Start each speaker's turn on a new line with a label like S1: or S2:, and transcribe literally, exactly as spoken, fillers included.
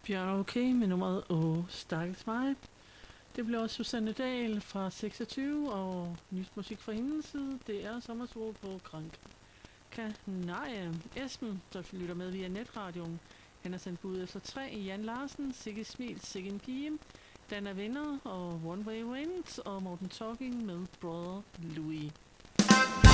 S1: Bjørn okay med nummeret Åh, stakkels mig. Det bliver også Susanne Dahl fra seksogtyve, og nyt musik fra hendes side, det er Sommersol på Krank. Kanarie. Esben, der lytter med via netradioen, han har sendt bud efter tre. Jan Larsen, Sigge Smil, Sigge en pige, Dan er venner og One Way Wind og Morten Talking med Brother Louis.